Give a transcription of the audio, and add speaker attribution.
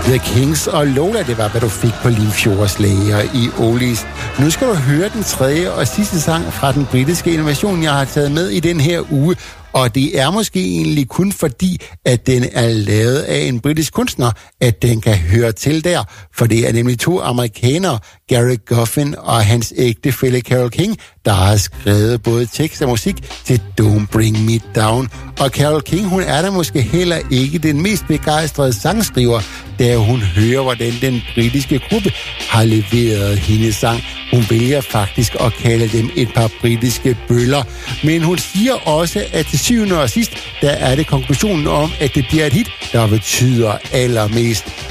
Speaker 1: The Kings og Lola, det var, hvad du fik på Limfjordslager i Oldies. Nu skal du høre den tredje og sidste sang fra den britiske innovation, jeg har taget med i den her uge. Og det er måske egentlig kun fordi, at den er lavet af en britisk kunstner, at den kan høre til der. For det er nemlig to amerikanere, Gary Goffin og hans ægtefælle Carole King, der har skrevet både tekst og musik til Don't Bring Me Down. Og Carole King, hun er da måske heller ikke den mest begejstrede sangskriver, da hun hører, hvordan den britiske gruppe har leveret hendes sang. Hun vælger faktisk at kalde dem et par britiske bøller. Men hun siger også, at til syvende og sidst, der er det konklusionen om, at det bliver et hit, der betyder allermest.